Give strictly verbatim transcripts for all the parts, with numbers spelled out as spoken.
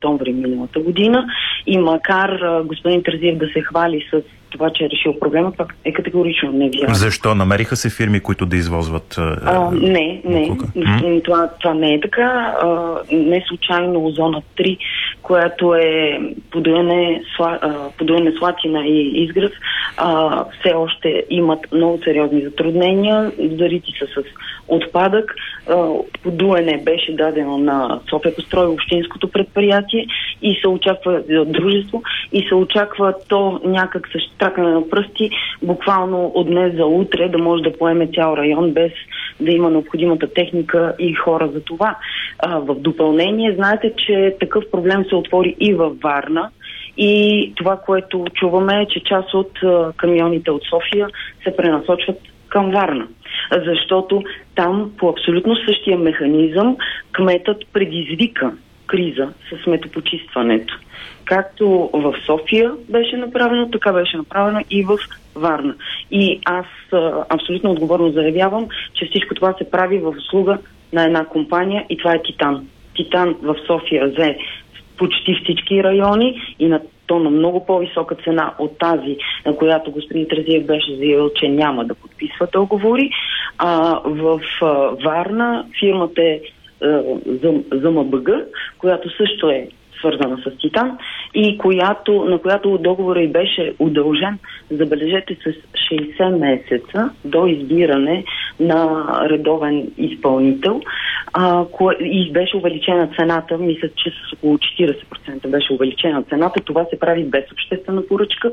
октомври миналата година и макар а, господин Терзиев да се хвали с това, че е решил проблема, това е категорично невярно. Защо? Намериха се фирми, които да извозват а, Не, не. Mm-hmm. Това, това не е така. А, не случайно зона три, която е подуяне, сла, подуяне Слатина и Изгрев, а, все още имат много сериозни затруднения. Зарити са с отпадък. А, подуяне беше дадено на София Построй, общинското предприятие и се очаква дружество и се очаква то някак с тракане на пръсти, буквално от днес за утре да може да поеме цял район без да има необходимата техника и хора за това. А, в допълнение, знаете, че такъв проблем се отвори и във Варна и това, което чуваме е, че част от а, камионите от София се пренасочват към Варна. Защото там по абсолютно същия механизъм кметът предизвика криза с сметопочистването. Както в София беше направено, така беше направено и в Варна. И аз а, абсолютно отговорно заявявам, че всичко това се прави в услуга на една компания и това е Титан. Титан в София взе почти всички райони и на то на много по-висока цена от тази, на която господин Терзиев беше заявил, че няма да подписва договори. А в а, Варна фирмата е ЗМБГ, която също е свързана с Титан и която, на която договора и беше удължен, забележете, с шейсет месеца до избиране на редовен изпълнител, а, кое, и беше увеличена цената, мисля, че с около четирийсет процента беше увеличена цената. Това се прави без обществена поръчка,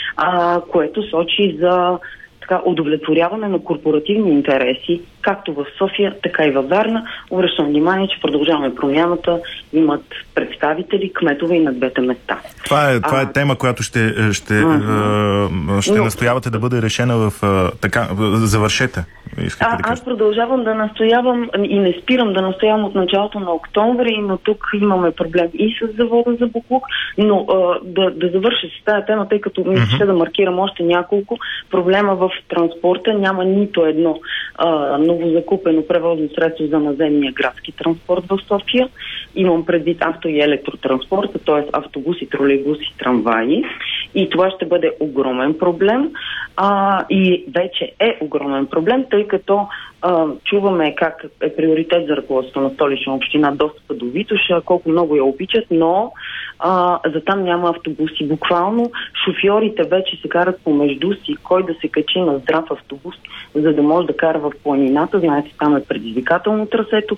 а, което сочи за така удовлетворяване на корпоративни интереси, както в София, така и във Варна. Обръщам внимание, че Продължаваме промяната имат представители, кметове и на двете места. Това е, това е тема, която ще, ще, uh-huh. ще Но... настоявате да бъде решена в така. Завършете. А, да аз продължавам да настоявам и не спирам да настоявам от началото на октомври, но тук имаме проблем и с завода за боклук, но а, да, да завърша с тази тема, тъй като ми ще uh-huh. да маркирам още няколко проблема в транспорта. Няма нито едно а, новозакупено превозно средство за наземния градски транспорт в София. Имам предвид авто и електротранспорта, т.е. автобуси, тролейбуси, трамваи. И това ще бъде огромен проблем. А, и вече е огромен проблем, тъй като а, чуваме как е приоритет за ръководството на Столична община достъпа до Витоша, колко много я обичат, но а, за там няма автобуси. Буквално шофьорите вече се карат помежду си, кой да се качи на здрав автобус, за да може да кара в планината. Знаете, там е предизвикателно трасето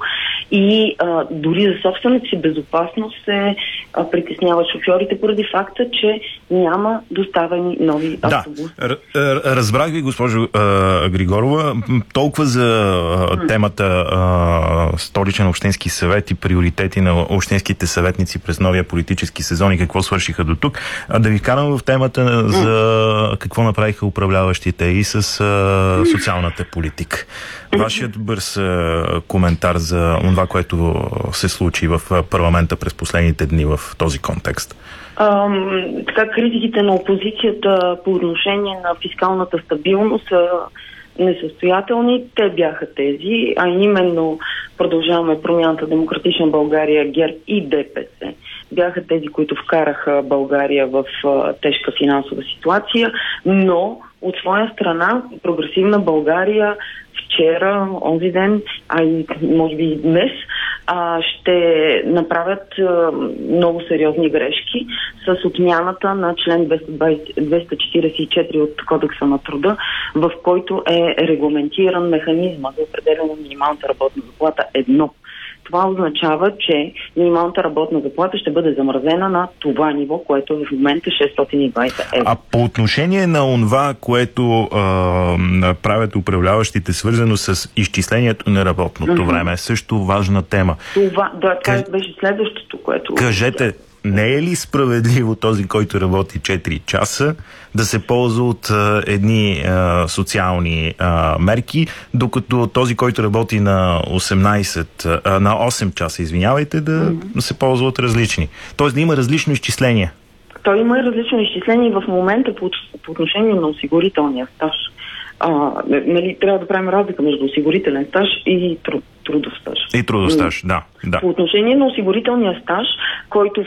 и а, дори за собствената си безопасност се а, притесняват шофьорите поради факта, че няма доставени нови автобуси. Да, разбрах ви, госпожо а, Григорова. Толкова за а, темата а, Столичен общински съвет и приоритети на общинските съветници през новия политически сезон и какво свършиха до тук. А да ви карам в темата за какво направиха управляващите и с а, социалната политика. Вашият бърз а, коментар за това, което се случи в парламента през последните дни в този контекст. Ам, така, критиките на опозицията по отношение на фискалната стабилност са несъстоятелни. Те бяха тези, а именно Продължаваме промяната, Демократична България, ГЕРБ и ДПС бяха тези, които вкараха България в а, тежка финансова ситуация, но от своя страна Прогресивна България вчера, онзи ден, а и може би и днес, а, ще направят а, много сериозни грешки с отмяната на член двеста четирийсет и четири от Кодекса на труда, в който е регламентиран механизма за определяне на минималната работна заплата едно. Това означава, че минималната работна заплата ще бъде замразена на това ниво, което в момента е шестстотин и двадесет евро. А по отношение на онова, което а, правят управляващите, свързано с изчислението на работното mm-hmm. време, е също важна тема. Това, да, това К... беше следващото, което... Кажете, не е ли справедливо този, който работи четири часа, да се ползва от а, едни а, социални а, мерки, докато този, който работи на осемнадесет, а, на осем часа, извинявайте, да, mm-hmm. да се ползва от различни? Тоест да има различно изчисление. Той има и различно изчисление в момента по, по отношение на осигурителния стаж. А, нали, трябва да правим разлика между осигурителен стаж и труд, трудов стаж. И трудов стаж, да, да. По отношение на осигурителния стаж, който